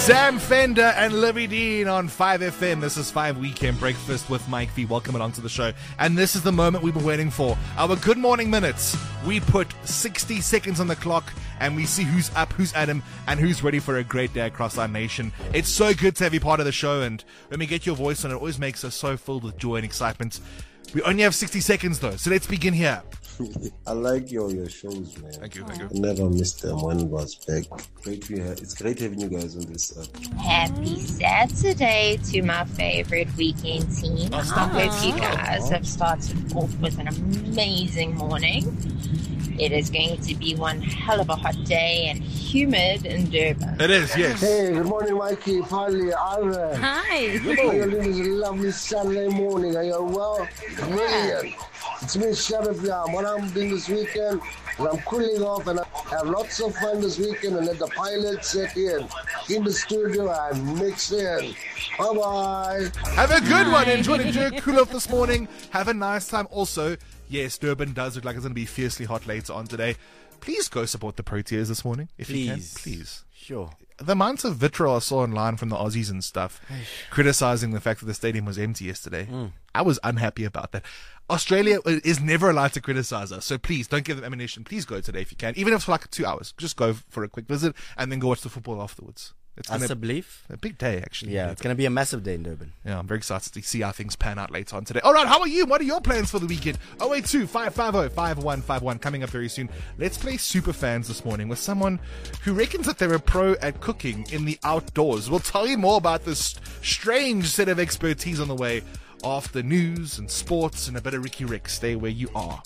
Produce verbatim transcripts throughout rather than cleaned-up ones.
Sam Fender and Libby Dean on five F M. This is five Weekend Breakfast with Mike V. Welcome along to the show. And this is the moment we've been waiting for. Our Good Morning Minutes. We put sixty seconds on the clock and we see who's up, who's at him, and who's ready for a great day across our nation. It's so good to have you part of the show, and when we get your voice on it, it always makes us so filled with joy and excitement. We only have sixty seconds though, so let's begin here. I like your your shows, man. Thank you, thank you. I never missed them when it was back. Great to have, it's great having you guys on this. Uh, Happy Saturday to my favorite weekend team. I hope you guys have started off with an amazing morning. It is going to be one hell of a hot day and humid in Durban. It is, yes. Hey, good morning, Mikey, Polly, Ira. Hi. How are you doing this lovely Saturday morning? Are you well? Brilliant. It's me, Sheriff Yam. What I'm doing this weekend is I'm cooling off and I have lots of fun this weekend and let the pilot set in, in the studio and mix in. Bye-bye. Have a good one. Enjoy the jerk cool off this morning. Have a nice time. Also, yes, Durban does look like it's going to be fiercely hot later on today. Please go support the Proteas this morning, if Please. you can. Please. Sure. The amount of vitriol I saw online from the Aussies and stuff, criticizing the fact that the stadium was empty yesterday, mm. I was unhappy about that. Australia is never allowed to criticize us, so please don't give them ammunition. Please go today if you can, even if it's for like two hours. Just go for a quick visit and then go watch the football afterwards. It's That's gonna, a belief. A big day, actually. Yeah, it's going to be a massive day in Durban. Yeah, I'm very excited to see how things pan out later on today. All right, how are you? What are your plans for the weekend? oh eight two, five five zero, five one five one coming up very soon. Let's play Super Fans this morning with someone who reckons that they're a pro at cooking in the outdoors. We'll tell you more about this strange set of expertise on the way after news and sports and a bit of Ricky Rick. Stay where you are.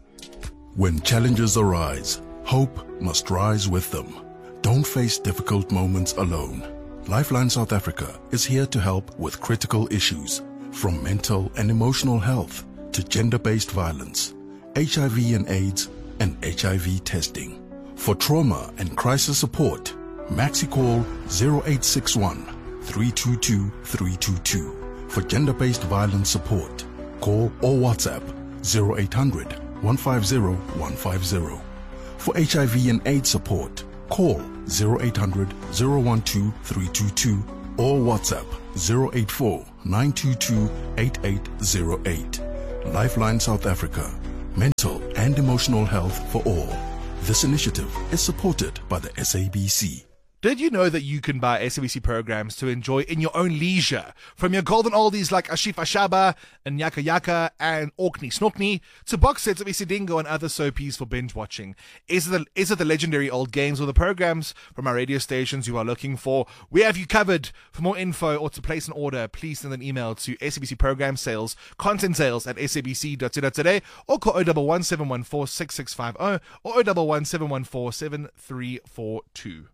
When challenges arise, hope must rise with them. Don't face difficult moments alone. Lifeline South Africa is here to help with critical issues, from mental and emotional health to gender-based violence, H I V and AIDS, and H I V testing. For trauma and crisis support, Maxi call zero eight six one, three two two, three two two. For gender-based violence support, call or WhatsApp zero eight hundred, one five zero, one five zero. For H I V and AIDS support, call zero eight hundred, zero one two, three two two or WhatsApp zero eight four, nine two two, eight eight zero eight. Lifeline South Africa. Mental and emotional health for all. This initiative is supported by the S A B C. Did you know that you can buy S A B C programs to enjoy in your own leisure? From your golden oldies like Ashifa Shaba and Yaka Yaka and Orkney Snorkney to box sets of Isidingo and other soapies for binge watching. Is it, the, is it the legendary old games or the programs from our radio stations you are looking for? We have you covered. For more info or to place an order, please send an email to S A B C program sales, content sales at s a b c dot co dot za or call oh one one, seven one four, six six five oh or oh one one, seven one four, seven three four two.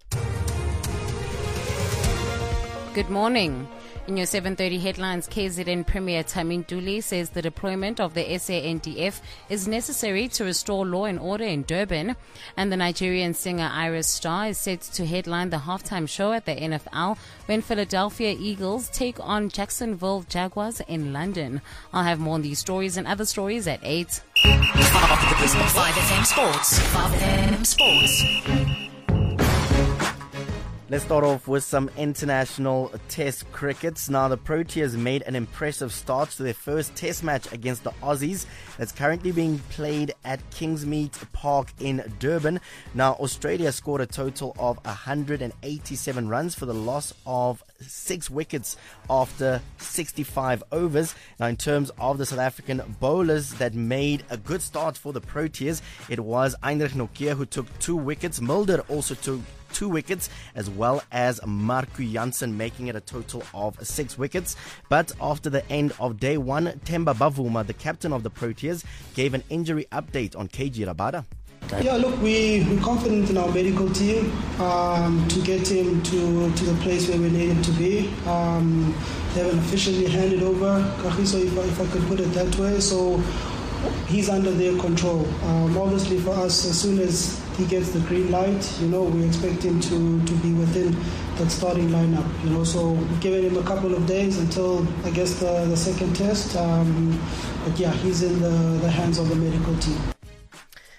Good morning. In your seven thirty headlines, K Z N Premier Tamin Duli says the deployment of the S A N D F is necessary to restore law and order in Durban. And the Nigerian singer Iris Star is set to headline the halftime show at the N F L when Philadelphia Eagles take on Jacksonville Jaguars in London. I'll have more on these stories and other stories at eight. five F M Sports. five F M Sports. Let's start off with some international test crickets. Now, the Proteas made an impressive start to their first test match against the Aussies. That's currently being played at Kingsmead Park in Durban. Now, Australia scored a total of one hundred eighty-seven runs for the loss of six wickets after sixty-five overs. Now, in terms of the South African bowlers that made a good start for the Proteas, it was Heinrich Nokia who took two wickets. Mulder also took two wickets, as well as Marco Jansen making it a total of six wickets. But after the end of day one, Themba Bavuma, the captain of the Proteas, gave an injury update on K G Rabada. Yeah, look, we, we're confident in our medical team um, to get him to, to the place where we need him to be. Um, they haven't officially handed over Kagiso, if, if I could put it that way. So he's under their control. Um, obviously for us, as soon as he gets the green light, you know, we expect him to, to be within that starting lineup, you know, so we've given him a couple of days until, I guess, the, the second test. Um, but yeah, he's in the, the hands of the medical team.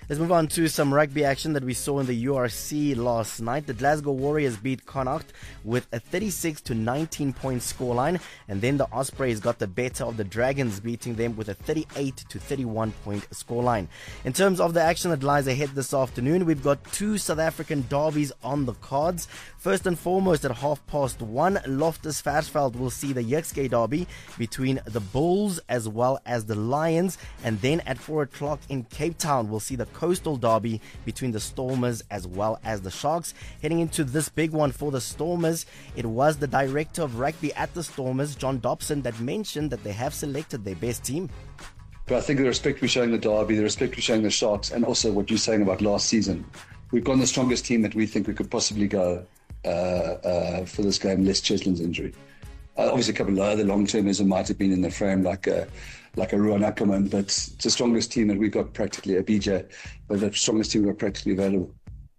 Let's move on to some rugby action that we saw in the U R C last night. The Glasgow Warriors beat Connacht with a thirty-six to nineteen point scoreline, and then the Ospreys got the better of the Dragons, beating them with a thirty-eight to thirty-one point scoreline. In terms of the action that lies ahead this afternoon, we've got two South African derbies on the cards. First and foremost, at half past one, Loftus Versfeld will see the Jukskei derby between the Bulls as well as the Lions, and then at four o'clock in Cape Town, we'll see the Coastal derby between the Stormers as well as the Sharks. Heading into this big one for the Stormers, it was the director of rugby at the Stormers, John Dobson, that mentioned that they have selected their best team. But I think the respect we're showing the derby, the respect we're showing the Sharks, and also what you're saying about last season, we've gone the strongest team that we think we could possibly go uh, uh, for this game, less Chetland's injury. Uh, obviously, a couple of other long-termers might have been in the frame, like a, like a Ruan Ackerman, but it's the strongest team that we've got practically, a B J, but the strongest team we've got practically available.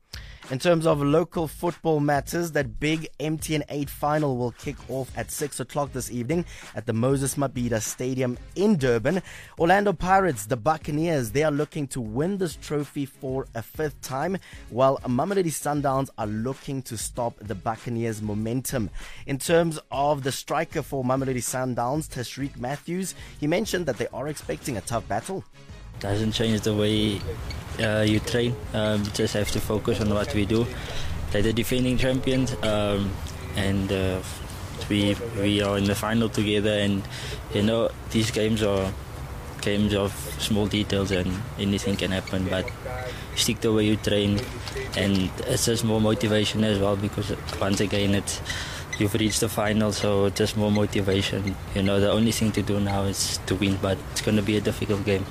In terms of local football matters, that big M T N eight final will kick off at six o'clock this evening at the Moses Mabhida Stadium in Durban. Orlando Pirates, the Buccaneers, they are looking to win this trophy for a fifth time, while Mamelodi Sundowns are looking to stop the Buccaneers' momentum. In terms of the striker for Mamelodi Sundowns, Tashreeq Matthews, he mentioned that they are expecting a tough battle. Doesn't change the way uh, you train. Um, you just have to focus on what we do. They're the defending champions, um, and uh, we we are in the final together. And you know, these games are games of small details, and anything can happen. But stick the way you train, and it's just more motivation as well, because once again, it's you've reached the final, so just more motivation. You know, the only thing to do now is to win, but it's going to be a difficult game.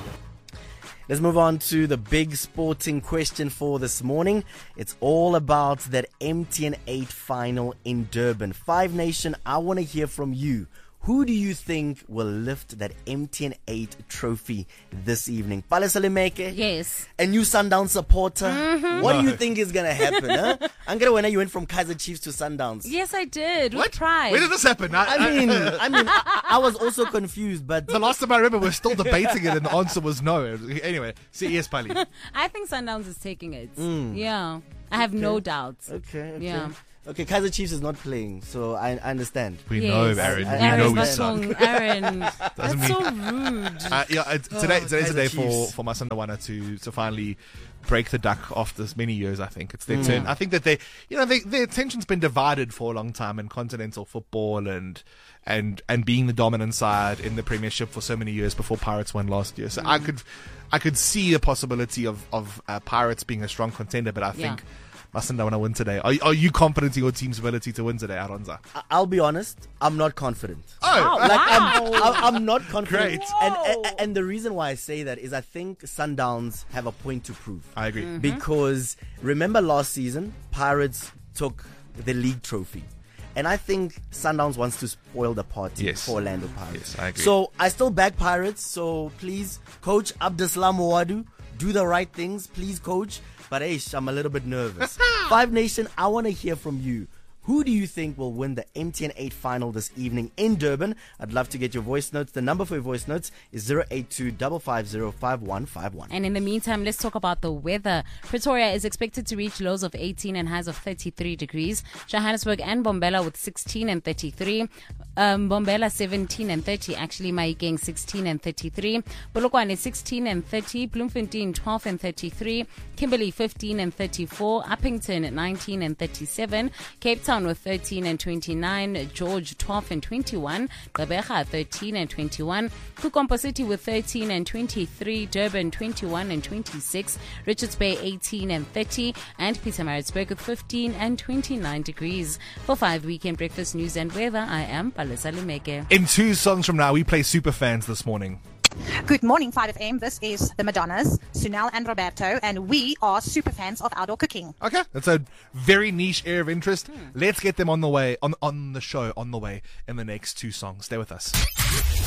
Let's move on to the big sporting question for this morning. It's all about that M T N eight final in Durban. Five Nation, I want to hear from you. Who do you think will lift that M T N eight trophy this evening? Palesa Lemeke? Yes. A new Sundown supporter? Mm-hmm. What No. do you think is going to happen? huh? Angela, when you went from Kaizer Chiefs to Sundowns. Yes, I did. What? With pride. Where did this happen? I, I mean, I mean, I, I was also confused, but the last time I remember, we're still debating it, and the answer was no. Anyway, see, yes, Pali. I think Sundowns is taking it. Mm. Yeah. I have no Okay. doubts. Okay, okay. Yeah. Okay, Kaizer Chiefs is not playing, so I, I understand. We Yes. know, Aaron. I- I we know Aaron, we that's suck. wrong. Aaron, that's mean- so rude. Uh, yeah, uh, today, Oh, today's Kaizer the day for, Chiefs. for Masandawana to, to finally break the duck after this many years, I think. It's their Mm. turn. I think that they, you know, they, their attention's been divided for a long time in continental football and, and, and being the dominant side in the Premiership for so many years before Pirates won last year. So I could, I could see a possibility of, of uh, Pirates being a strong contender, but I Yeah. think Masandawana win today. Are, are you confident in your team's ability to win today, Aronza? I- I'll be honest, I'm not confident. Oh, Oh, Like, I'm, wow. I'm, I'm not confident. Great. And, and, and the reason why I say that is I think Sundowns have a point to prove. I agree. Mm-hmm. Because remember last season, Pirates took the league trophy. And I think Sundowns wants to spoil the party Yes. for Orlando Pirates. Yes, I agree. So I still back Pirates. So please, Coach Abdeslam Ouadou, do the right things. Please, Coach. But Aish, I'm a little bit nervous. Five Nation, I want to hear from you. Who do you think will win the M T N eight final this evening in Durban? I'd love to get your voice notes. The number for your voice notes is zero eight two five five zero five one five one. And in the meantime, let's talk about the weather. Pretoria is expected to reach lows of eighteen and highs of thirty-three degrees. Johannesburg and Bombela with sixteen and thirty-three. Um, Bombela seventeen and thirty. Actually, Mahikeng sixteen and thirty-three. Polokwane sixteen and thirty. Bloemfontein twelve and thirty-three. Kimberley fifteen and thirty-four. Uppington nineteen and thirty-seven. Cape Town with thirteen and twenty-nine. George twelve and twenty-one. Gqeberha thirteen and twenty-one. Kukompo City with thirteen and twenty-three. Durban twenty-one and twenty-six. Richards Bay eighteen and thirty. And Pietermaritzburg with fifteen and twenty-nine degrees. For five Weekend Breakfast News and Weather, I am Palesa Lemeke. In two songs from now, we play super fans this morning. Good morning, five F M. This is the Madonnas, Sunel and Roberto, and we are super fans of outdoor cooking. Okay, that's a very niche area of interest. Let's get them on the way, on on the show, on the way in the next two songs. Stay with us.